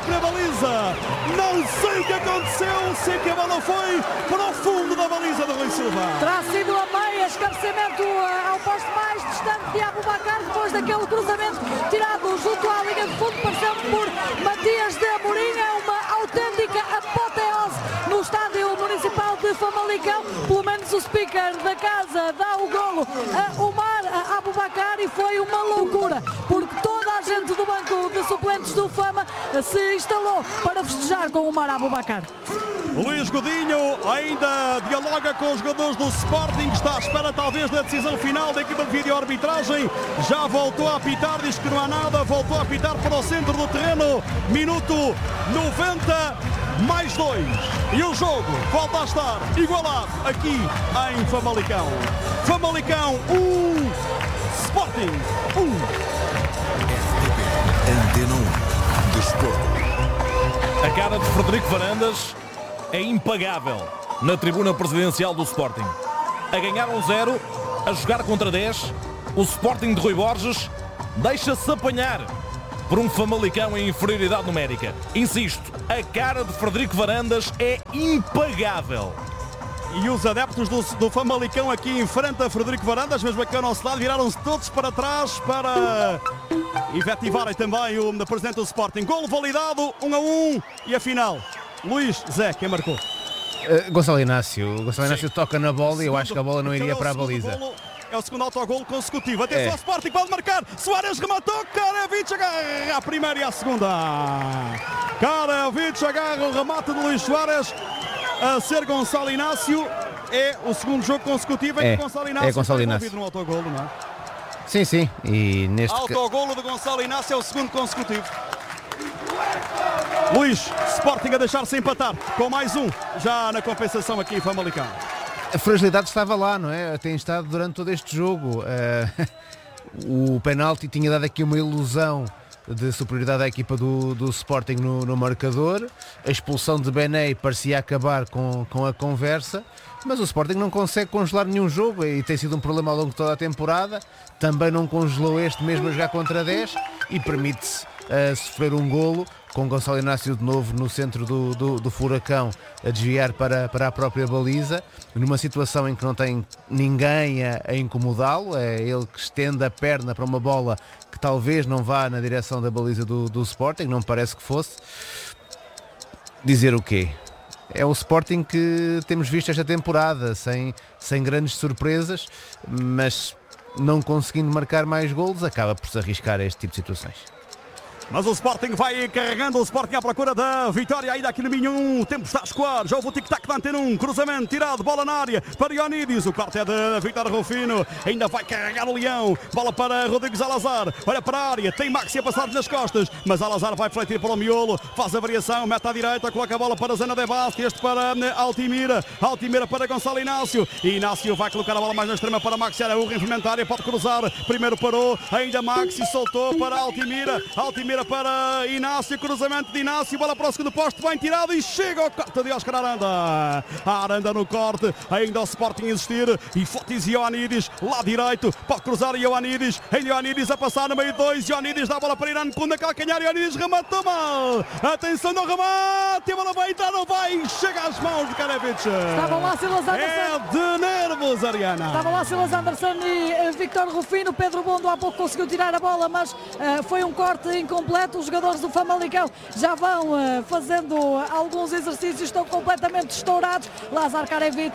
própria baliza. Não sei o que aconteceu, sei que a bola foi para o fundo da baliza do Rui Silva. Terá sido a meia, esclarecimento ao posto mais distante de Aboubakar, depois daquele cruzamento tirado junto à linha de fundo, pareceu por Matias de Amorim. É uma autêntica apoteose no estádio municipal de Famalicão. Pelo menos o speaker da casa dá o golo a Omar Aboubakar e foi uma loucura, porque toda a gente do banco de suplentes do Fama se instalou para festejar com o Omar Aboubakar. Luís Godinho ainda dialoga com os jogadores do Sporting, está à espera talvez da decisão final da equipa de vídeo-arbitragem. Já voltou a apitar, diz que não há nada, voltou a apitar para o centro do terreno. Minuto 90 mais 2. E o jogo volta a estar igualado aqui em Famalicão. Famalicão 1, Sporting 1. Antena 1 Desporto. A cara de Frederico Varandas é impagável na tribuna presidencial do Sporting. A ganhar 1-0, a jogar contra 10, o Sporting de Rui Borges deixa-se apanhar por um Famalicão em inferioridade numérica. Insisto, a cara de Frederico Varandas é impagável. E os adeptos do Famalicão aqui em frente a Frederico Varandas, mesmo aqui ao nosso lado, viraram-se todos para trás para efetivarem também o presidente do Sporting. Golo validado, 1-1 e a final. Luís, Zé, quem marcou? Gonçalo Inácio toca na bola e eu acho que a bola não iria para a baliza. É o segundo autogolo consecutivo. Atenção ao Sporting, pode marcar. Soares rematou. Karavic agarra a primeira e a segunda. Karavic agarra o remate de Luís Soares. A ser Gonçalo Inácio. É o segundo jogo consecutivo em que Gonçalo Inácio Gonçalo foi Inácio. envolvido no autogolo, não é? Sim. E neste Autogolo de Gonçalo Inácio é o segundo consecutivo. Luís, Sporting a deixar-se empatar com mais um, já na compensação aqui em Famalicão. A fragilidade estava lá, não é? Tem estado durante todo este jogo. O penalti tinha dado aqui uma ilusão de superioridade à equipa do Sporting no marcador. A expulsão de Bené parecia acabar com a conversa, mas o Sporting não consegue congelar nenhum jogo e tem sido um problema ao longo de toda a temporada. Também não congelou este mesmo a jogar contra 10 e permite-se sofrer um golo, com Gonçalo Inácio de novo no centro do furacão a desviar para a própria baliza, numa situação em que não tem ninguém a incomodá-lo. É ele que estende a perna para uma bola que talvez não vá na direção da baliza do Sporting, não parece que fosse. Dizer o quê? É o Sporting que temos visto esta temporada, sem grandes surpresas, mas não conseguindo marcar mais golos, acaba por se arriscar a este tipo de situações. Mas o Sporting vai carregando, o Sporting à procura da vitória ainda aqui no Minho. O tempo está a escoar, já houve o tic-tac da Antena 1, cruzamento, tirado, bola na área para Ioannidis, o corte é de Vítor Rufino, ainda vai carregar o Leão, bola para Rodrigues Alazar, olha para a área, tem Maxi a passar nas costas, mas Alazar vai fletir para o miolo, faz a variação, mete à direita, coloca a bola para Zena de Basque, este para Altimira para Gonçalo Inácio, Inácio vai colocar a bola mais na extrema para Maxi Araújo, em área, pode cruzar, primeiro parou, ainda Maxi soltou para Altimira para Inácio, cruzamento de Inácio, bola para o segundo posto, bem tirado e chega ao corte de Óscar Aranda. Aranda no corte, ainda o Sporting insistir e Fotis Ioannidis, lá direito, pode cruzar Ioannidis, Ioannidis a passar no meio de dois, Ioannidis dá a bola para Irã Kunda, calcanhar, Ioannidis rematou mal, atenção no remate, a bola vai entrar, não vai, chega às mãos de Karavic. Estavam lá Silas Anderson. É de nervos, Ariana. Estavam lá Silas Anderson e Vítor Rufino. Pedro Bondo há pouco conseguiu tirar a bola, mas foi um corte incompleto. Os jogadores do Famalicão já vão fazendo alguns exercícios, estão completamente estourados. Lazar Karavic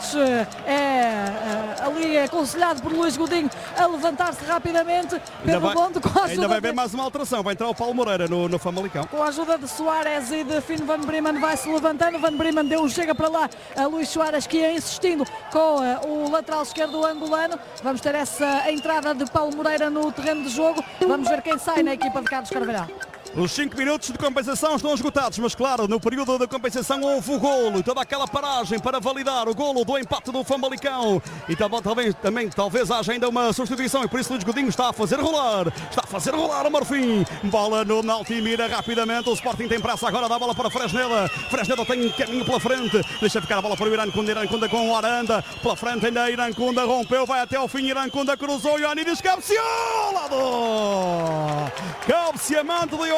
ali aconselhado por Luís Godinho a levantar-se rapidamente. Pedro Bondo com a ajuda ainda vai haver mais uma alteração, vai entrar o Paulo Moreira no Famalicão. Com a ajuda de Soares e de Finn Van Breeman vai-se levantando. Van Breeman deu um chega para lá a Luís Soares, que ia insistindo com o lateral esquerdo angolano. Vamos ter essa entrada de Paulo Moreira no terreno de jogo. Vamos ver quem sai na equipa de Carlos Carvalhal. Os 5 minutos de compensação estão esgotados, mas claro, no período da compensação houve o golo, toda aquela paragem para validar o golo do empate do Famalicão. E também talvez haja ainda uma substituição e por isso Luís Godinho está a fazer rolar o Marfim. Bola no Altimira rapidamente, o Sporting tem pressa agora, dá a bola para Fresneda. Fresneda tem caminho pela frente, deixa ficar a bola para o Irã Kunda com o Aranda. Pela frente ainda Irã Kunda rompeu, vai até ao fim, Irã Kunda cruzou, Ioannidis cabeceou, lado! Cabeceamento de Ioannidis.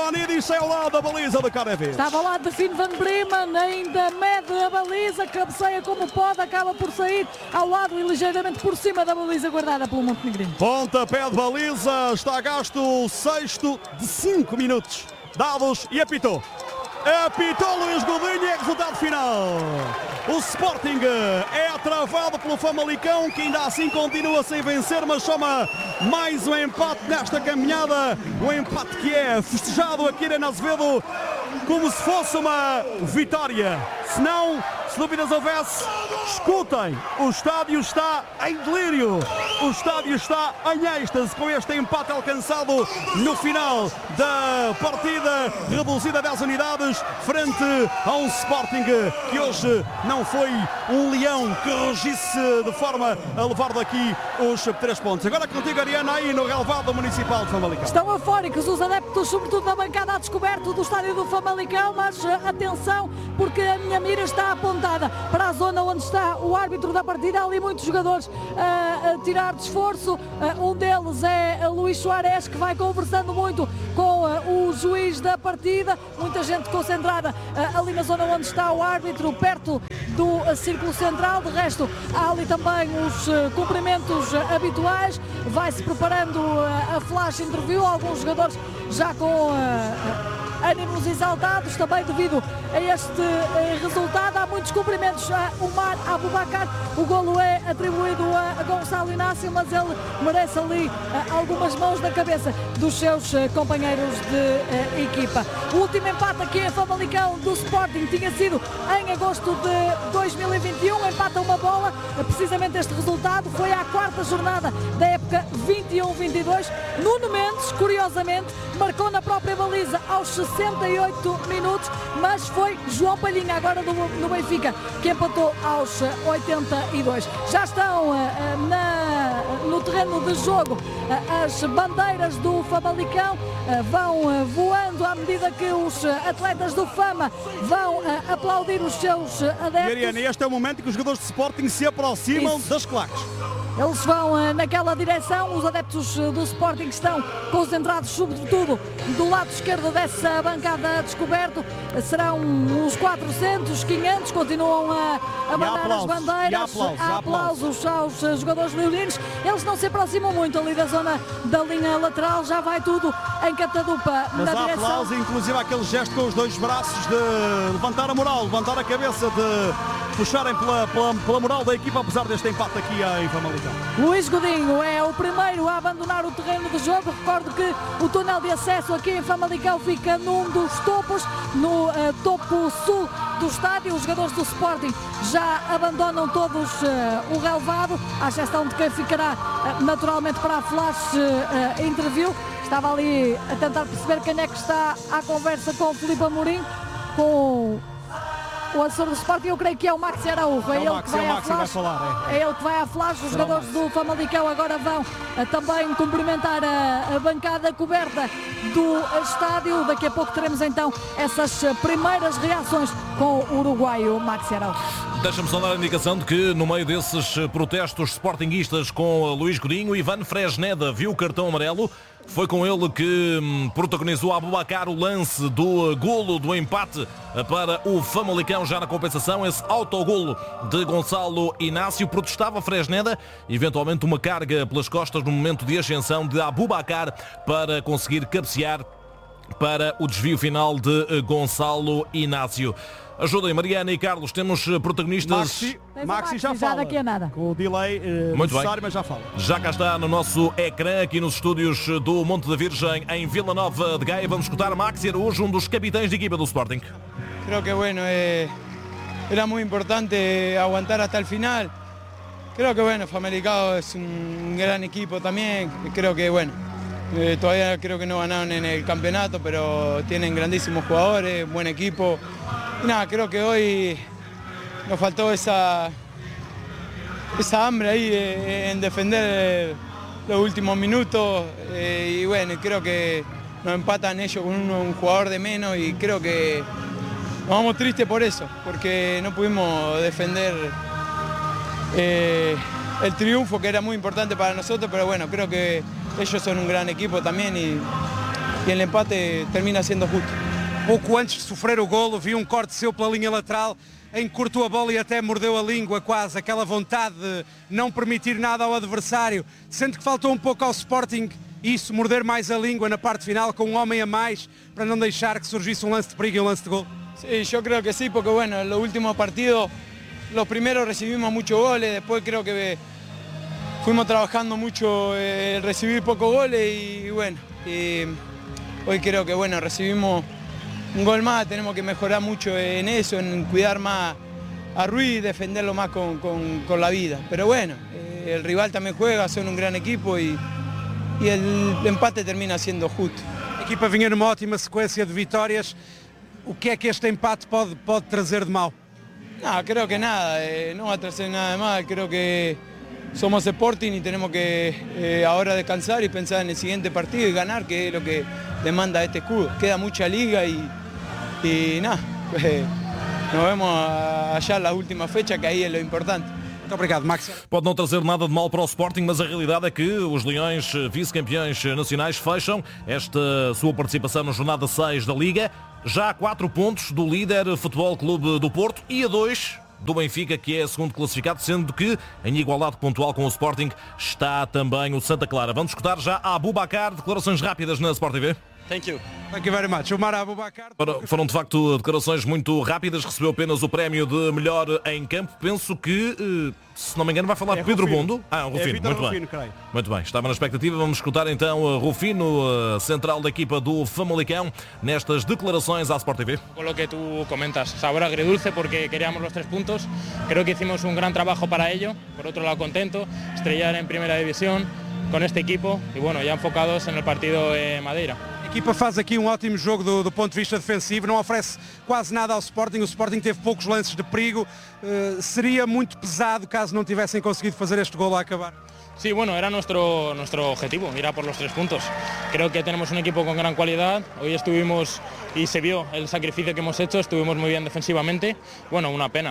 Ioannidis sai ao lado da baliza do Karevic. Estava lá de Finn van Bremen, ainda mede a baliza, cabeceia como pode, acaba por sair ao lado e ligeiramente por cima da baliza guardada pelo Montenegrino. Pontapé de baliza, está gasto o sexto de 5 minutos dados e apitou. Apitou Luís Godinho e é resultado final. O Sporting é travado pelo Famalicão, que ainda assim continua sem vencer, mas soma mais um empate nesta caminhada. Um empate que é festejado aqui em Azevedo como se fosse uma vitória. Se não, se dúvidas houvesse, escutem, o estádio está em delírio. O estádio está em êxtase com este empate alcançado no final da partida, reduzida a 10 unidades, frente a um Sporting que hoje não foi um leão que rugisse de forma a levar daqui os 3 pontos. Agora contigo, Ariana, aí no relevado municipal de Famalicão. Estão eufóricos os adeptos, sobretudo da bancada a descoberto do estádio do Famalicão, mas atenção, porque a minha mira está apontada para a zona onde está o árbitro da partida. Há ali muitos jogadores a tirar de esforço. Um deles é Luís Soares, que vai conversando muito com o juiz da partida. Muita gente concentrada ali na zona onde está o árbitro, perto do círculo central. De resto, há ali também os cumprimentos habituais. Vai-se preparando a flash interview. Alguns jogadores já com ânimos exaltados também devido a este resultado. Há muitos cumprimentos a Umar Aboubakar. O golo é atribuído a Gonçalo Inácio, mas ele merece ali algumas mãos na cabeça dos seus companheiros de equipa. O último empate aqui em Famalicão do Sporting tinha sido em agosto de 2021, empate a uma bola. Precisamente este resultado foi à 4ª jornada da época 21-22. Nuno Mendes, curiosamente, marcou na própria baliza aos 68 minutos, mas foi João Palhinha, agora no Benfica, que empatou aos 82. Já estão no terreno de jogo as bandeiras do Famalicão, vão voando à medida que os atletas do Fama vão aplaudir os seus adeptos. E Ariana, este é o momento em que os jogadores de Sporting se aproximam das claques. Eles vão naquela direção, os adeptos do Sporting estão concentrados sobretudo do lado esquerdo dessa bancada descoberto. Serão uns 400, 500, continuam a mandar as bandeiras. Há aplausos aos jogadores leoninos. Eles não se aproximam muito ali da zona da linha lateral, já vai tudo em catadupa mas na há direção. aplausos, inclusive aquele gesto com os dois braços de levantar a moral, levantar a cabeça, de puxarem pela moral da equipa, apesar deste empate aqui em Famalicão. Luís Godinho é o primeiro a abandonar o terreno de jogo. Recordo que o túnel de acesso aqui em Famalicão fica num dos topos, no topo sul do estádio. Os jogadores do Sporting já abandonam todos o relevado, à exceção de quem ficará naturalmente para a flash interview. Estava ali a tentar perceber quem é que está à conversa com o Filipe Amorim, com o assessor do Sporting. Eu creio que é o Maxi Araújo, é ele que vai à flash. É ele que vai à flash. Os jogadores do Famalicão agora vão também cumprimentar a bancada coberta do estádio. Daqui a pouco teremos então essas primeiras reações com o uruguaio Maxi Araújo. Deixa-me só dar a indicação de que no meio desses protestos sportinguistas com Luís Godinho, Ivan Fresneda viu o cartão amarelo. Foi com ele que protagonizou a Aboubakar o lance do golo do empate para o Famalicão já na compensação. Esse autogolo de Gonçalo Inácio. Protestava Fresneda, eventualmente uma carga pelas costas no momento de ascensão de Aboubakar para conseguir cabecear para o desvio final de Gonçalo Inácio. Ajudem, Mariana e Carlos, temos protagonistas. Maxi já fala, daqui a nada. com o delay necessário, mas já fala. Já cá está no nosso ecrã, aqui nos estúdios do Monte da Virgem, em Vila Nova de Gaia. Vamos escutar Maxi Araújo, um dos capitães de equipa do Sporting. Creo que bueno, era muy importante aguantar hasta el final. Creo que bueno, Famalicão es un gran equipo también. Creo que bueno, todavía creo que no ganaron en el campeonato, pero tienen grandísimos jugadores, buen equipo. Y nada, creo que hoy nos faltó esa hambre ahí en defender los últimos minutos. Y bueno, creo que nos empatan ellos con un jugador de menos y creo que nos vamos tristes por eso, porque no pudimos defender el triunfo que era muy importante para nosotros, pero bueno, creo que ellos son un gran equipo también y el empate termina siendo justo. Pouco antes de sofrer o golo, vi um corte seu pela linha lateral, em que cortou a bola e até mordeu a língua quase, aquela vontade de não permitir nada ao adversário. Sente que faltou um pouco ao Sporting isso, morder mais a língua na parte final, com um homem a mais, para não deixar que surgisse um lance de perigo e um lance de gol? Sí, yo creo que sí, porque bueno, en los últimos partidos, los primeros recibimos muchos goles, después creo que fuimos trabajando mucho recibir pocos goles y bueno, hoy creo que bueno, recibimos un gol más, tenemos que mejorar mucho en eso, en cuidar más a Ruiz, defenderlo más con la vida. Pero bueno, el rival también juega, son un gran equipo y el empate termina siendo justo. A equipa vinha numa ótima sequência de vitórias. O que é que este empate pode trazer de mal? No, creo que nada, no va a traer nada de mal, creo que somos Sporting y tenemos que ahora descansar y pensar en el siguiente partido y ganar, que es lo que demanda este escudo. Queda mucha liga y nada, pues, nos vemos allá en la última fecha, que ahí es lo importante. Muito obrigado, Max. Pode não trazer nada de mal para o Sporting, mas a realidade é que os Leões, vice-campeões nacionais, fecham esta sua participação na jornada 6 da Liga, já a 4 pontos do líder Futebol Clube do Porto e a 2 do Benfica, que é segundo classificado, sendo que em igualdade pontual com o Sporting está também o Santa Clara. Vamos escutar já a Aboubakar, declarações rápidas na Sport TV. Thank you very much. Omar Aboubakar. Foram de facto declarações muito rápidas, recebeu apenas o prémio de melhor em campo. Penso que, se não me engano, vai falar Pedro Bondo. Rufino, muito bem. Muito bem, estava na expectativa. Vamos escutar então Rufino, central da equipa do Famalicão, nestas declarações à Sport TV. Con lo que tú comentas, sabor agridulce porque queríamos los 3 puntos. Creo que hicimos un gran trabajo para ello. Por otro lado, contento, estrellar en primera división con este equipo y bueno, ya enfocados en el partido en Madeira. A equipa faz aqui um ótimo jogo do ponto de vista defensivo, não oferece quase nada ao Sporting, o Sporting teve poucos lances de perigo, seria muito pesado caso não tivessem conseguido fazer este golo a acabar. Sí, bueno, era nuestro objetivo, ir a por los 3 puntos. Creo que tenemos un equipo con gran cualidad. Hoy estuvimos y se vio el sacrificio que hemos hecho, estuvimos muy bien defensivamente. Bueno, una pena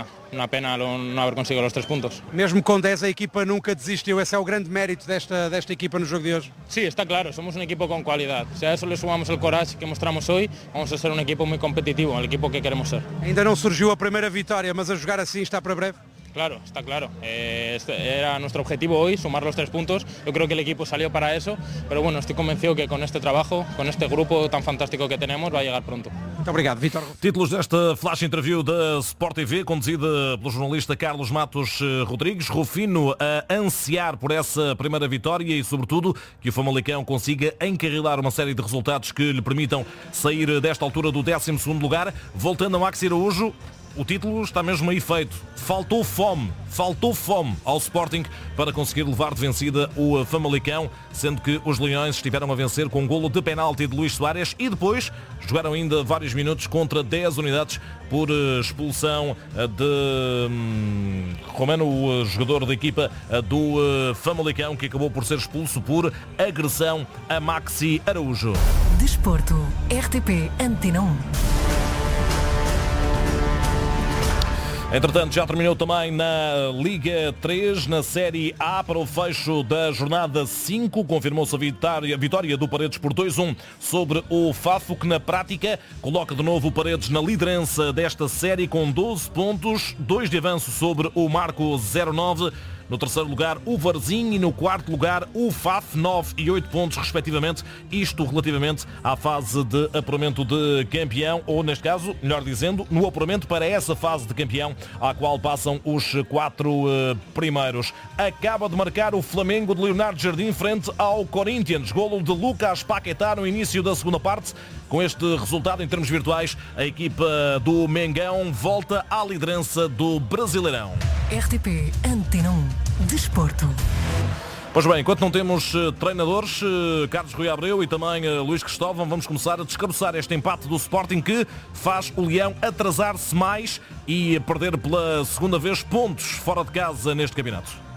no haber conseguido los 3 puntos. Mesmo com 10 a equipa nunca desistiu, esse é o grande mérito desta equipa no jogo de hoje. Sí, está claro, somos un equipo con cualidad. Si a eso le sumamos el coraje que mostramos hoy, vamos a ser un equipo muy competitivo, el equipo que queremos ser. Ainda não surgiu a primeira vitória, mas a jogar assim está para breve? Claro, está claro. Era nuestro objetivo hoy, sumar los 3 puntos. Yo creo que el equipo salió para eso, pero bueno, estoy convencido que con este trabajo, con este grupo tan fantástico que tenemos, va a llegar pronto. Muito obrigado, Vítor. Títulos desta flash interview da Sport TV, conduzida pelo jornalista Carlos Matos Rodrigues. Rufino a ansiar por essa primeira vitória e, sobretudo, que o Famalicão consiga encarrilar uma série de resultados que lhe permitam sair desta altura do 12º lugar. Voltando a Maxi Araújo, o título está mesmo aí feito. Faltou fome ao Sporting para conseguir levar de vencida o Famalicão, sendo que os Leões estiveram a vencer com um golo de penalti de Luís Soares e depois jogaram ainda vários minutos contra 10 unidades por expulsão de Romano, o jogador da equipa do Famalicão, que acabou por ser expulso por agressão a Maxi Araújo. Desporto, RTP Antena 1. Entretanto, já terminou também na Liga 3, na Série A, para o fecho da jornada 5. Confirmou-se a vitória do Paredes por 2-1 sobre o Fafo, que na prática coloca de novo o Paredes na liderança desta série com 12 pontos, 2 de avanço sobre o Marco 09. No terceiro lugar, o Varzim, e no quarto lugar, o FAF, 9 e 8 pontos, respectivamente. Isto relativamente à fase de apuramento de campeão, ou neste caso, melhor dizendo, no apuramento para essa fase de campeão, à qual passam os 4 primeiros. Acaba de marcar o Flamengo de Leonardo Jardim frente ao Corinthians. Golo de Lucas Paquetá no início da segunda parte. Com este resultado, em termos virtuais, a equipa do Mengão volta à liderança do Brasileirão. RTP Antena 1. Desporto. Pois bem, enquanto não temos treinadores, Carlos Rui Abreu e também Luís Cristóvão, vamos começar a descaroçar este empate do Sporting que faz o Leão atrasar-se mais e perder pela segunda vez pontos fora de casa neste campeonato.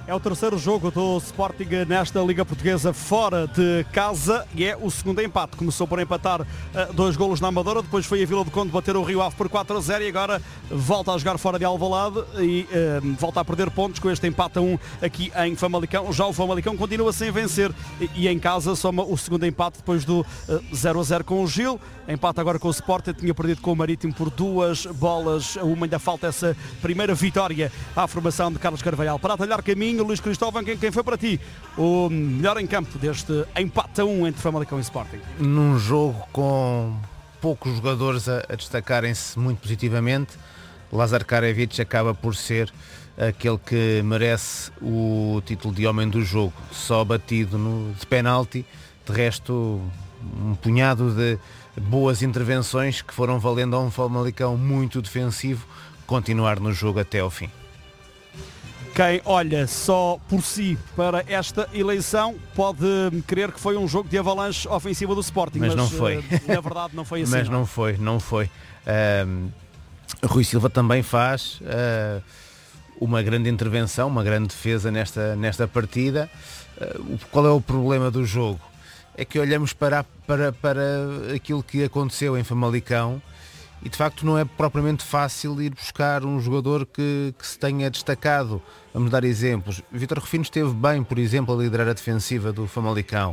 É o terceiro jogo do Sporting nesta Liga Portuguesa fora de casa e é o segundo empate. Começou por empatar 2 golos na Amadora, depois foi a Vila do Conde bater o Rio Ave por 4-0 e agora volta a jogar fora de Alvalade e volta a perder pontos com este empate a 1 aqui em Famalicão. Já o Famalicão continua sem vencer e em casa soma o segundo empate depois do 0-0 com o Gil. Empate agora com o Sporting, tinha perdido com o Marítimo por 2 bolas a 1. Ainda falta essa primeira vitória à formação de Carlos Carvalhal. Para atalhar caminho, Luís Cristóvão, quem foi para ti o melhor em campo deste empate a 1 entre Famalicão e Sporting? Num jogo com poucos jogadores a destacarem-se muito positivamente, Lazar Karavic acaba por ser aquele que merece o título de homem do jogo, só batido de penalti. De resto, um punhado de boas intervenções que foram valendo a um Famalicão muito defensivo continuar no jogo até ao fim. Quem olha só por si para esta eleição pode crer que foi um jogo de avalanche ofensiva do Sporting, mas não foi. Na verdade não foi assim. Mas não foi. Rui Silva também faz uma grande intervenção, uma grande defesa nesta partida. Qual é o problema do jogo? É que olhamos para aquilo que aconteceu em Famalicão e de facto não é propriamente fácil ir buscar um jogador que se tenha destacado. Vamos dar exemplos. Vítor Rufino esteve bem, por exemplo, a liderar a defensiva do Famalicão.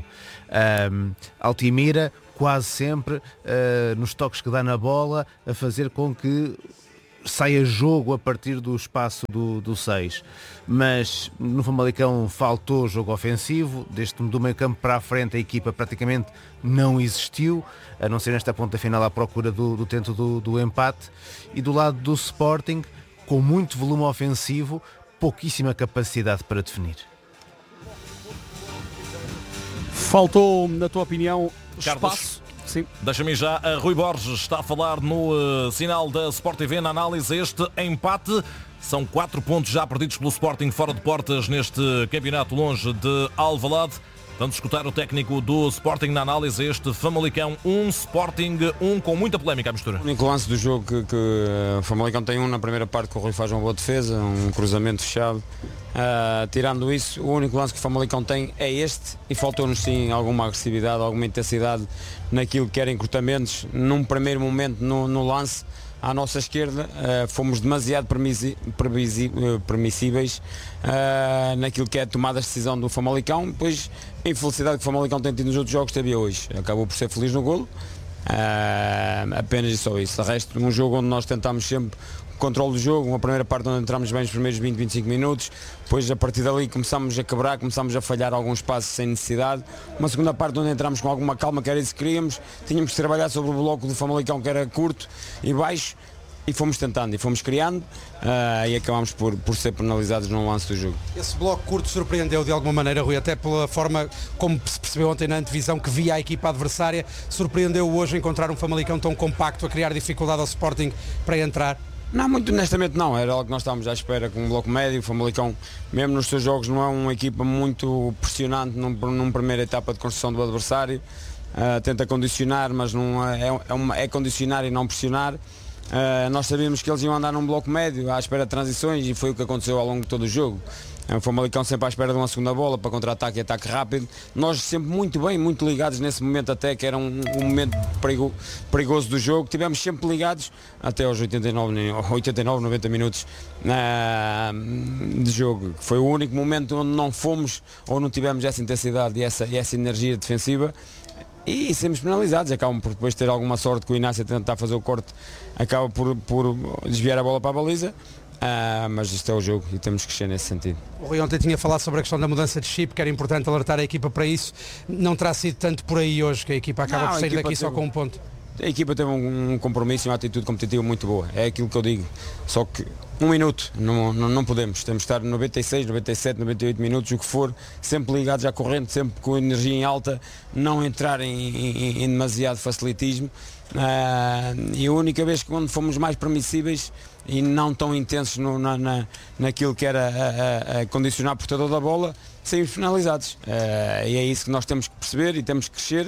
Altimira quase sempre nos toques que dá na bola a fazer com que saia jogo a partir do espaço do 6. Mas no Famalicão faltou jogo ofensivo, do meio campo para a frente a equipa praticamente não existiu, a não ser nesta ponta final à procura do tento do empate, e do lado do Sporting, com muito volume ofensivo, pouquíssima capacidade para definir. Faltou, na tua opinião, Carlos, espaço? Sim. Deixa-me já, a Rui Borges está a falar no sinal da Sport TV, na análise este empate. São 4 pontos já perdidos pelo Sporting fora de portas neste campeonato longe de Alvalade. Vamos escutar o técnico do Sporting na análise este Famalicão 1, Sporting 1, com muita polémica à mistura. O único lance do jogo que o Famalicão tem na primeira parte, que o Rui faz uma boa defesa, um cruzamento fechado. Tirando isso, o único lance que o Famalicão tem é este, e faltou-nos sim alguma agressividade, alguma intensidade naquilo que eram encurtamentos. Num primeiro momento no lance à nossa esquerda, fomos demasiado permissíveis naquilo que é a tomada de decisão do Famalicão. Depois, a infelicidade que o Famalicão tem tido nos outros jogos teve hoje. Acabou por ser feliz no golo, apenas e só isso. De resto, um jogo onde nós tentámos sempre o controle do jogo, uma primeira parte onde entramos bem os primeiros 20, 25 minutos, depois a partir dali começámos a quebrar, começámos a falhar alguns passos sem necessidade, uma segunda parte onde entramos com alguma calma, que era isso que queríamos, tínhamos que trabalhar sobre o bloco do Famalicão, que era curto e baixo, e fomos tentando e fomos criando, e acabámos por ser penalizados no lance do jogo. Esse bloco curto surpreendeu de alguma maneira, Rui, até pela forma como se percebeu ontem na antevisão, que via a equipa adversária. Surpreendeu hoje encontrar um Famalicão tão compacto a criar dificuldade ao Sporting para entrar? Não, muito honestamente não, era algo que nós estávamos à espera com um bloco médio. O Famalicão, mesmo nos seus jogos, não é uma equipa muito pressionante numa primeira etapa de construção do adversário. Tenta condicionar, mas não é condicionar e não pressionar. Nós sabíamos que eles iam andar num bloco médio à espera de transições, e foi o que aconteceu ao longo de todo o jogo. O Famalicão sempre à espera de uma segunda bola para contra-ataque e ataque rápido. Nós sempre muito bem, muito ligados nesse momento, até que era um momento perigoso do jogo. Tivemos sempre ligados até aos 89, 90 minutos de jogo. Foi o único momento onde não fomos ou não tivemos essa intensidade e essa energia defensiva. E sermos penalizados, acabam por depois ter alguma sorte que o Inácio tentar fazer o corte, acaba por desviar a bola para a baliza. Mas isto é o jogo e temos que crescer nesse sentido. O Rui ontem tinha falado sobre a questão da mudança de chip, que era importante alertar a equipa para isso. Não terá sido tanto por aí hoje, que a equipa acaba por sair daqui só com um ponto? A equipa teve um compromisso e uma atitude competitiva muito boa, é aquilo que eu digo. Só que um minuto, não podemos, temos que estar 96, 97, 98 minutos, o que for, sempre ligados à corrente, sempre com energia em alta, não entrar em demasiado facilitismo. E a única vez que quando fomos mais permissíveis e não tão intensos naquilo que era a condicionar o portador da bola, saímos finalizados. E é isso que nós temos que perceber e temos que crescer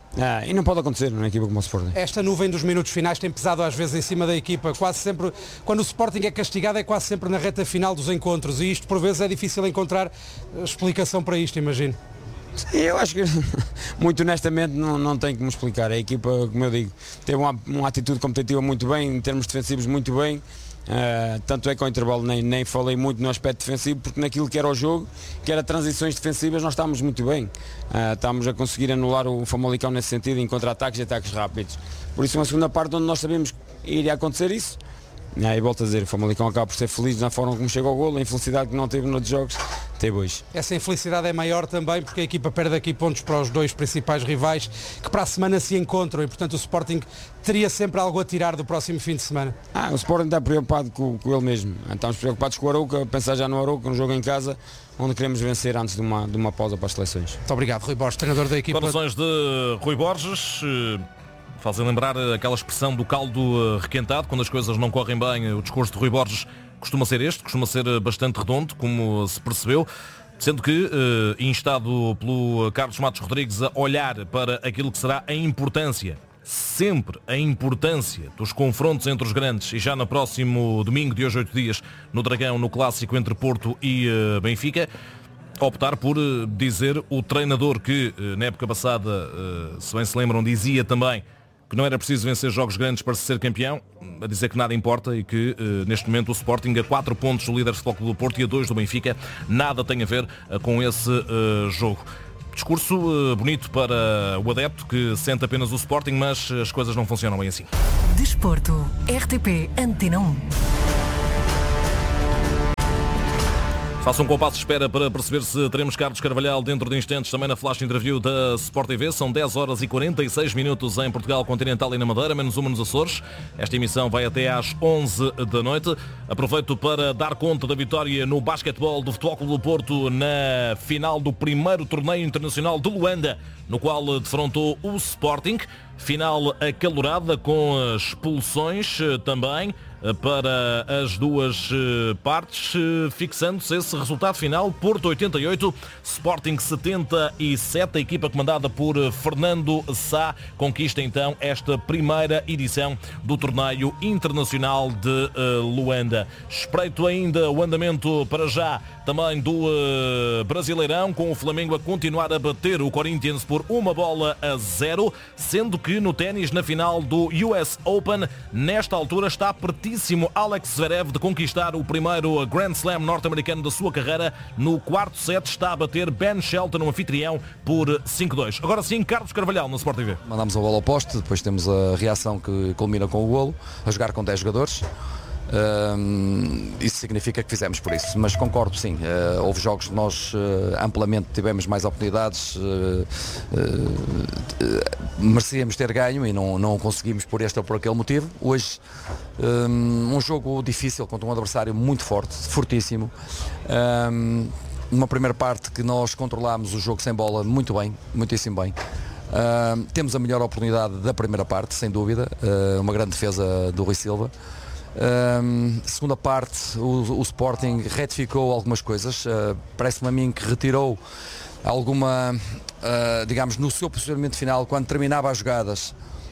E não pode acontecer numa equipa como o Sporting. Esta nuvem dos minutos finais tem pesado às vezes em cima da equipa, quase sempre, quando o Sporting é castigado é quase sempre na reta final dos encontros, e isto por vezes é difícil encontrar explicação para isto, imagino. Sim, eu acho que, muito honestamente, não tenho como explicar. A equipa, como eu digo, teve uma atitude competitiva muito bem, em termos defensivos muito bem. Tanto é que ao intervalo nem falei muito no aspecto defensivo, porque naquilo que era o jogo, que era transições defensivas, nós estávamos muito bem. Estávamos a conseguir anular o Famalicão nesse sentido, em contra-ataques e ataques rápidos. Por isso, uma segunda parte onde nós sabíamos que iria acontecer isso. E volto a dizer, o Famalicão acaba por ser feliz na forma como chega ao golo, a infelicidade que não teve noutros jogos, teve hoje. Essa infelicidade é maior também porque a equipa perde aqui pontos para os dois principais rivais que para a semana se encontram, e portanto o Sporting teria sempre algo a tirar do próximo fim de semana. O Sporting está preocupado com ele mesmo. Estamos preocupados com o Arouca, pensar já no Arouca, um jogo em casa, onde queremos vencer antes de uma pausa para as seleções. Muito obrigado, Rui Borges, treinador da equipa. Declarações de Rui Borges. Fazem lembrar aquela expressão do caldo requentado, quando as coisas não correm bem. O discurso de Rui Borges costuma ser costuma ser bastante redondo, como se percebeu, sendo que, instado pelo Carlos Matos Rodrigues a olhar para aquilo que será a importância, sempre a importância dos confrontos entre os grandes, e já no próximo domingo, de hoje 8 dias, no Dragão, no clássico entre Porto e Benfica, optar por dizer o treinador que, na época passada, se bem se lembram, dizia também que não era preciso vencer jogos grandes para se ser campeão, a dizer que nada importa e que neste momento o Sporting a 4 pontos do líder de Futebol Clube do Porto e a 2 do Benfica, nada tem a ver com esse jogo. Discurso bonito para o adepto que sente apenas o Sporting, mas as coisas não funcionam bem assim. Desporto, RTP Antena 1. Façam um compasso de espera para perceber se teremos Carlos Carvalhal dentro de instantes também na flash interview da Sport TV. São 10 horas e 46 minutos em Portugal Continental e na Madeira, menos uma nos Açores. Esta emissão vai até às 11 da noite. Aproveito para dar conta da vitória no basquetebol do Futebol Clube do Porto na final do primeiro torneio internacional de Luanda, no qual defrontou o Sporting. Final acalorada com expulsões também para as duas partes, fixando-se esse resultado final: Porto 88, Sporting 77. A equipa comandada por Fernando Sá conquista então esta primeira edição do torneio internacional de Luanda. Espreito ainda o andamento para já também do Brasileirão, com o Flamengo a continuar a bater o Corinthians por 1-0, sendo que no ténis, na final do US Open, nesta altura está pertíssimo Alex Zverev de conquistar o primeiro Grand Slam norte-americano da sua carreira. No quarto set está a bater Ben Shelton, um anfitrião, por 5-2. Agora sim, Carlos Carvalhal na Sport TV. Mandamos a bola ao poste, depois temos a reação que culmina com o golo, a jogar com 10 jogadores. Isso significa que fizemos por isso, mas concordo, sim, houve jogos que nós amplamente tivemos mais oportunidades, merecíamos ter ganho e não o conseguimos por este ou por aquele motivo. Hoje um jogo difícil contra um adversário muito forte, fortíssimo. Uma primeira parte que nós controlámos o jogo sem bola muito bem, muitíssimo bem. Temos a melhor oportunidade da primeira parte, sem dúvida, uma grande defesa do Rui Silva. Segunda parte, o Sporting retificou algumas coisas, parece-me a mim que retirou alguma, digamos, no seu posicionamento final, quando terminava as jogadas,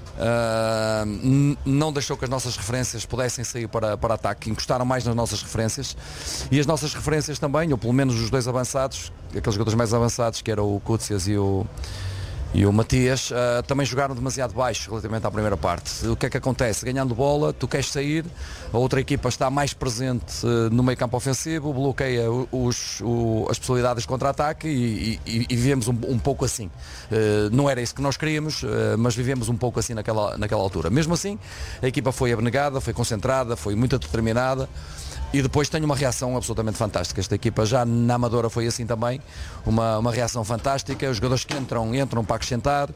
não deixou que as nossas referências pudessem sair para ataque, encostaram mais nas nossas referências, e as nossas referências também, ou pelo menos os dois avançados, aqueles jogadores mais avançados, que eram o Koutsias e o Matias, também jogaram demasiado baixo relativamente à primeira parte. O que é que acontece? Ganhando bola, tu queres sair, a outra equipa está mais presente no meio campo ofensivo, bloqueia as possibilidades de contra-ataque e vivemos um pouco assim. Não era isso que nós queríamos, mas vivemos um pouco assim naquela altura. Mesmo assim, a equipa foi abnegada, foi concentrada, foi muito determinada. E depois tenho uma reação absolutamente fantástica. Esta equipa já na Amadora foi assim também, uma reação fantástica. Os jogadores que entram para acrescentar,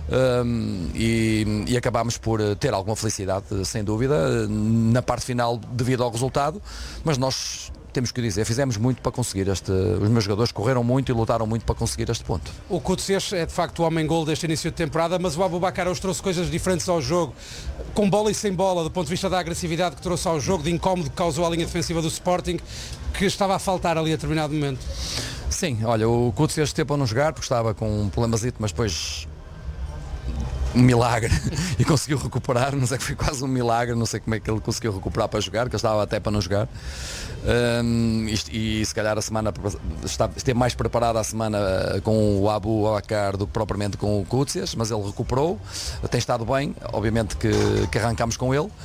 e acabámos por ter alguma felicidade, sem dúvida, na parte final devido ao resultado, mas nós temos que dizer, fizemos muito para conseguir os meus jogadores correram muito e lutaram muito para conseguir este ponto. O Koutsias é de facto o homem-gol deste início de temporada, mas o Aboubakar hoje trouxe coisas diferentes ao jogo, com bola e sem bola, do ponto de vista da agressividade que trouxe ao jogo, de incómodo que causou a linha defensiva do Sporting, que estava a faltar ali a determinado momento. Sim, olha, o Koutsias esteve a não jogar porque estava com um problemazito, mas depois milagre e conseguiu recuperar, mas é que foi quase um milagre, não sei como é que ele conseguiu recuperar para jogar, que ele estava até para não jogar. E se calhar a semana esteve mais preparada a semana com o Abu Bakar do que propriamente com o Koutsias, mas ele recuperou, tem estado bem, obviamente que arrancámos com ele.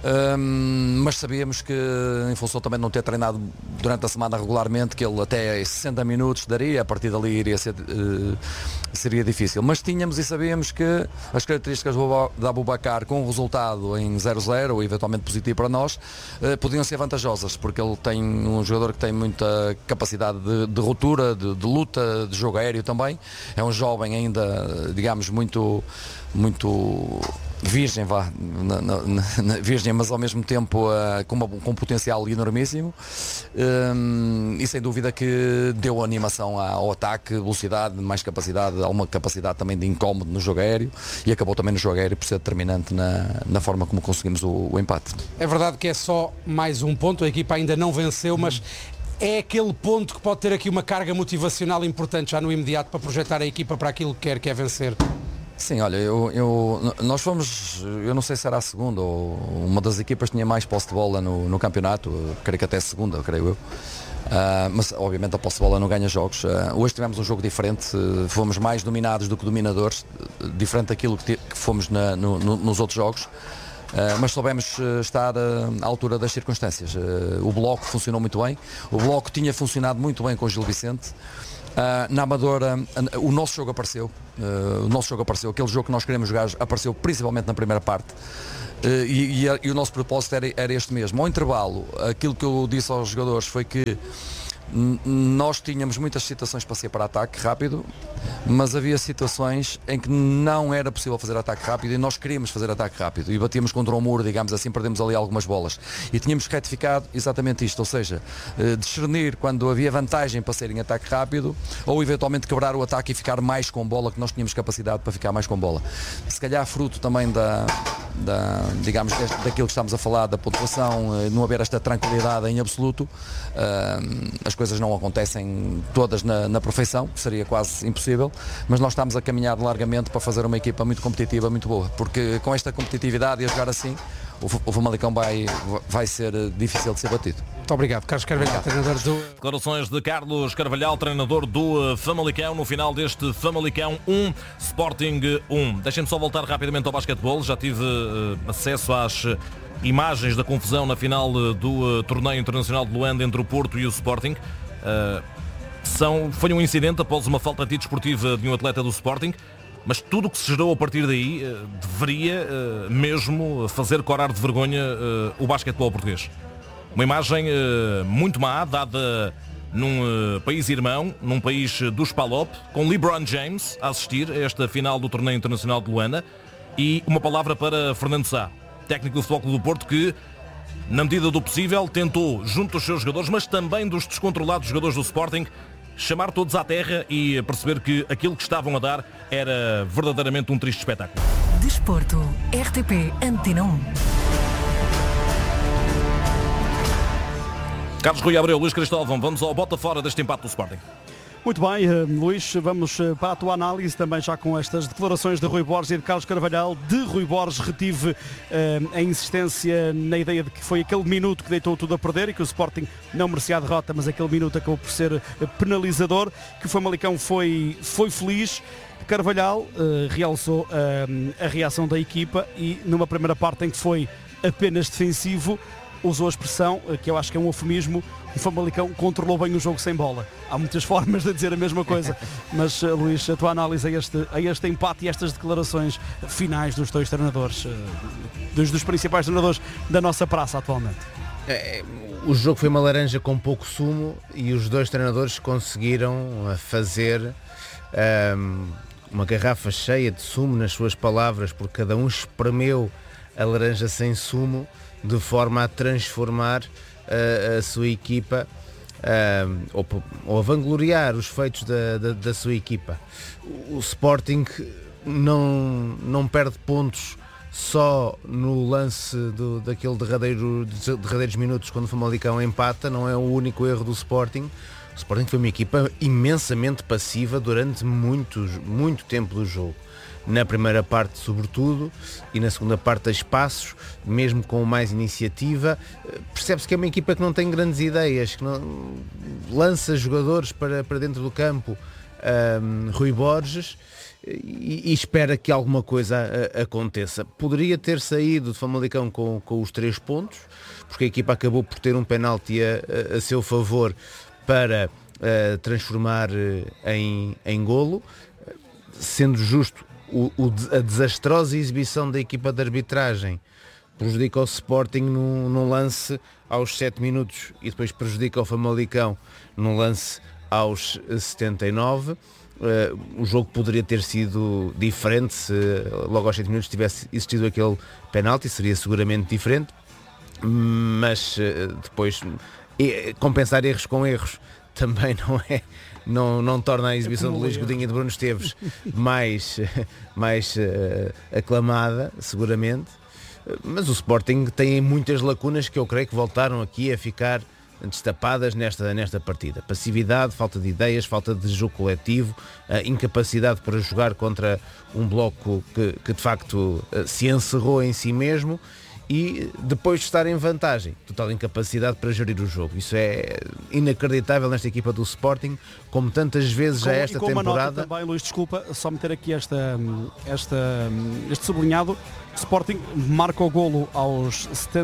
Mas sabíamos que, em função também de não ter treinado durante a semana regularmente, que ele até 60 minutos daria, a partir dali seria difícil. Mas tínhamos e sabíamos que as características da Abu Bakar, com o resultado em 0-0 ou eventualmente positivo para nós, podiam ser vantajosas, porque ele tem um jogador que tem muita capacidade de ruptura, de luta, de jogo aéreo também. É um jovem ainda, digamos, muito virgem, virgem, mas ao mesmo tempo com um potencial enormíssimo, e sem dúvida que deu animação ao ataque, velocidade, mais capacidade, alguma capacidade também de incómodo no jogo aéreo, e acabou também no jogo aéreo por ser determinante na forma como conseguimos o empate. É verdade que é só mais um ponto, a equipa ainda não venceu, mas é aquele ponto que pode ter aqui uma carga motivacional importante já no imediato para projetar a equipa para aquilo que quer vencer. Sim, olha, nós fomos, eu não sei se era a segunda ou uma das equipas que tinha mais posse de bola no campeonato, creio que até a segunda, creio eu. Mas obviamente a posse de bola não ganha jogos. Hoje tivemos um jogo diferente, fomos mais dominados do que dominadores, diferente daquilo que fomos nos outros jogos. Mas soubemos estar à altura das circunstâncias. O bloco funcionou muito bem, o bloco tinha funcionado muito bem com o Gil Vicente. Na Amadora o nosso jogo apareceu, aquele jogo que nós queremos jogar apareceu principalmente na primeira parte, e o nosso propósito era este mesmo. Ao intervalo, aquilo que eu disse aos jogadores foi que nós tínhamos muitas situações para sair para ataque rápido, mas havia situações em que não era possível fazer ataque rápido e nós queríamos fazer ataque rápido e batíamos contra o muro, digamos assim, perdemos ali algumas bolas e tínhamos retificado exatamente isto, ou seja, discernir quando havia vantagem para sair em ataque rápido ou eventualmente quebrar o ataque e ficar mais com bola, que nós tínhamos capacidade para ficar mais com bola. Se calhar fruto também digamos, daquilo que estamos a falar, da pontuação, não haver esta tranquilidade em absoluto, as coisas não acontecem todas na perfeição, seria quase impossível, mas nós estamos a caminhar largamente para fazer uma equipa muito competitiva, muito boa, porque com esta competitividade e a jogar assim, o Famalicão vai ser difícil de ser batido. Muito obrigado, Carlos Carvalhal, treinador do... Declarações de Carlos Carvalhal, treinador do Famalicão, no final deste Famalicão 1, Sporting 1. Deixem-me só voltar rapidamente ao basquetebol, já tive acesso às imagens da confusão na final do torneio internacional de Luanda entre o Porto e o Sporting. Foi um incidente após uma falta antidesportiva de um atleta do Sporting, mas tudo o que se gerou a partir daí deveria mesmo fazer corar de vergonha o basquetebol português. Uma imagem muito má, dada num país irmão, num país dos PALOP, com LeBron James a assistir a esta final do torneio internacional de Luanda, e uma palavra para Fernando Sá, técnico do Futebol Clube do Porto, que na medida do possível tentou, junto dos seus jogadores, mas também dos descontrolados jogadores do Sporting, chamar todos à terra e perceber que aquilo que estavam a dar era verdadeiramente um triste espetáculo. Desporto, RTP Antena 1. Carlos Rui Abreu, Luís Cristóvão, vamos ao bota fora deste empate do Sporting. Muito bem, Luís, vamos para a tua análise também já com estas declarações de Rui Borges e de Carlos Carvalhal. De Rui Borges retive a insistência na ideia de que foi aquele minuto que deitou tudo a perder e que o Sporting não merecia a derrota, mas aquele minuto acabou por ser penalizador, que o Famalicão foi feliz. Carvalhal realçou a reação da equipa e numa primeira parte em que foi apenas defensivo, usou a expressão, que eu acho que é um eufemismo, o Famalicão controlou bem o jogo sem bola. Há muitas formas de dizer a mesma coisa, mas Luís, a tua análise a este empate e estas declarações finais dos dois treinadores, dos principais treinadores da nossa praça atualmente. O jogo foi uma laranja com pouco sumo e os dois treinadores conseguiram fazer uma garrafa cheia de sumo, nas suas palavras, porque cada um espremeu a laranja sem sumo de forma a transformar a sua equipa ou a vangloriar os feitos da sua equipa. O Sporting não perde pontos só no lance daquele derradeiros minutos quando o Famalicão empata, não é o único erro do Sporting. O Sporting foi uma equipa imensamente passiva durante muito tempo do jogo. Na primeira parte, sobretudo, e na segunda parte, a espaços, mesmo com mais iniciativa. Percebe-se que é uma equipa que não tem grandes ideias, que não lança jogadores para dentro do campo, Rui Borges, e espera que alguma coisa aconteça. Poderia ter saído de Famalicão com os 3 pontos, porque a equipa acabou por ter um penalti a seu favor para transformar em golo. Sendo justo, a desastrosa exibição da equipa de arbitragem prejudica o Sporting num lance aos 7 minutos e depois prejudica o Famalicão num lance aos 79. O jogo poderia ter sido diferente se logo aos 7 minutos tivesse existido aquele penalti, seria seguramente diferente, mas depois compensar erros com erros também não torna a exibição de Luís Godinho e de Bruno Esteves mais aclamada, seguramente. Mas o Sporting tem muitas lacunas que eu creio que voltaram aqui a ficar destapadas nesta partida. Passividade, falta de ideias, falta de jogo coletivo, incapacidade para jogar contra um bloco que de facto se encerrou em si mesmo, e depois de estar em vantagem, total incapacidade para gerir o jogo. Isso é inacreditável nesta equipa do Sporting, como tantas vezes já esta temporada. Uma nota também, Luís, desculpa, só meter aqui este sublinhado. Sporting marca o golo aos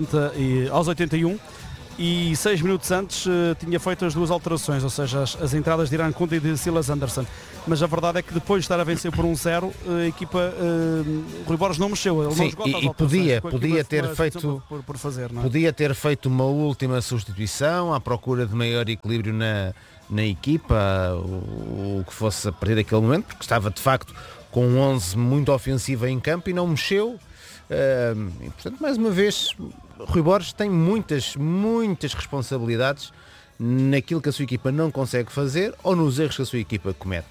81 e 6 minutos antes tinha feito as 2 alterações, ou seja, as entradas de Irã Conte e de Silas Anderson. Mas a verdade é que depois de estar a vencer por 1-0, a equipa Rui Borges não mexeu. Ele não jogou e podia ter feito por fazer, não é? Podia ter feito uma última substituição à procura de maior equilíbrio na equipa, o que fosse a partir daquele momento, porque estava de facto com um 11 muito ofensivo em campo e não mexeu. E, portanto, mais uma vez, Rui Borges tem muitas responsabilidades naquilo que a sua equipa não consegue fazer ou nos erros que a sua equipa comete.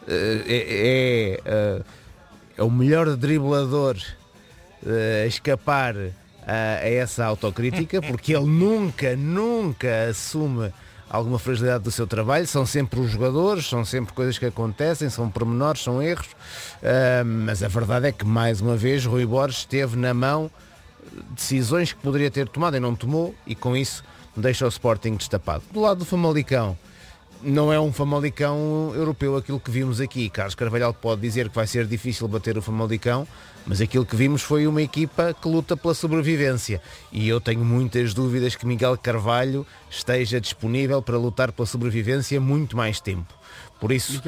É o melhor driblador a escapar a essa autocrítica, porque ele nunca assume alguma fragilidade do seu trabalho. São sempre os jogadores, são sempre coisas que acontecem, são pormenores, são erros, mas a verdade é que mais uma vez Rui Borges teve na mão decisões que poderia ter tomado e não tomou, e com isso deixa o Sporting destapado. Do lado do Famalicão, não é um Famalicão europeu aquilo que vimos aqui. Carlos Carvalhal pode dizer que vai ser difícil bater o Famalicão, mas aquilo que vimos foi uma equipa que luta pela sobrevivência, e eu tenho muitas dúvidas que Miguel Carvalho esteja disponível para lutar pela sobrevivência muito mais tempo. Por isso...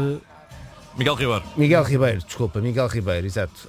Miguel Ribeiro, exato.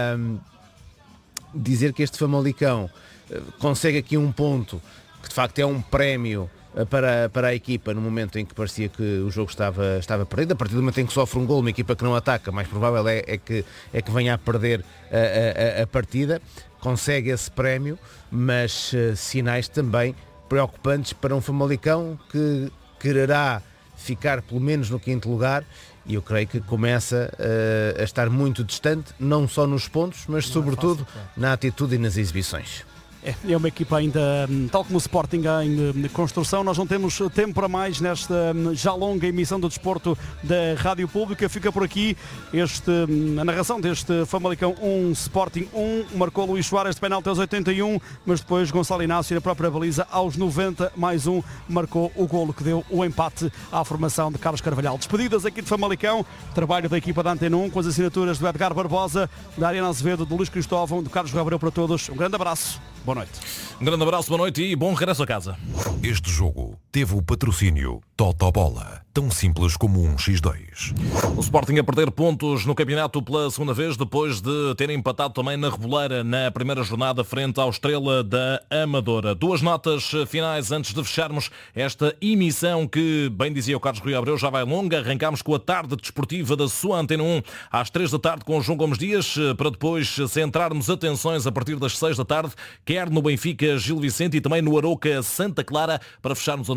Dizer que este Famalicão consegue aqui um ponto que de facto é um prémio para a equipa no momento em que parecia que o jogo estava perdido. A partir do momento em que sofre um gol, uma equipa que não ataca, mais provável é que venha a perder a partida. Consegue esse prémio, mas sinais também preocupantes para um Famalicão que quererá ficar pelo menos no 5º lugar, e eu creio que começa a estar muito distante, não só nos pontos, mas sobretudo na atitude e nas exibições. É uma equipa ainda, tal como o Sporting, em construção. Nós não temos tempo para mais nesta já longa emissão do desporto da Rádio Pública. Fica por aqui a narração deste Famalicão 1, Sporting 1. Marcou Luís Soares de penalti aos 81, mas depois Gonçalo Inácio na própria baliza aos 90 mais 1 marcou o golo que deu o empate à formação de Carlos Carvalhal. Despedidas aqui de Famalicão, trabalho da equipa da Antena 1 com as assinaturas do Edgar Barbosa, da Ariana Azevedo, do Luís Cristóvão, do Carlos Gabriel, para todos. Um grande abraço. Boa noite. Um grande abraço, boa noite e bom regresso a casa. Este jogo teve o patrocínio Totobola, tão simples como um X2. O Sporting a perder pontos no campeonato pela segunda vez, depois de ter empatado também na Reboleira na primeira jornada frente ao Estrela da Amadora. 2 notas finais antes de fecharmos esta emissão que, bem dizia o Carlos Rui Abreu, já vai longa. Arrancámos com a tarde desportiva da sua Antena 1 às 3 da tarde com o João Gomes Dias, para depois centrarmos atenções a partir das 6 da tarde, quer no Benfica Gil Vicente e também no Arouca Santa Clara, para fecharmos a noite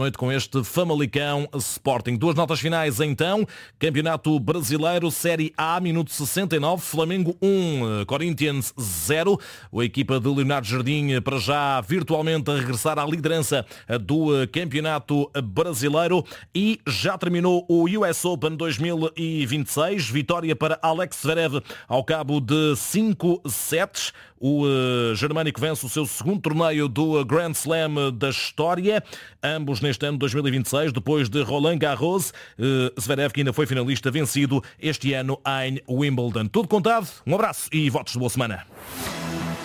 noite com este Famalicão Sporting. 2 notas finais então. Campeonato Brasileiro, Série A, minuto 69, Flamengo 1, Corinthians 0. A equipa de Leonardo Jardim para já virtualmente a regressar à liderança do Campeonato Brasileiro. E já terminou o US Open 2026. Vitória para Alex Zverev ao cabo de 5 sets. O germânico vence o seu segundo torneio do Grand Slam da história, ambos neste ano 2026, depois de Roland Garros. Zverev, que ainda foi finalista, vencido este ano em Wimbledon. Tudo contado, um abraço e votos de boa semana.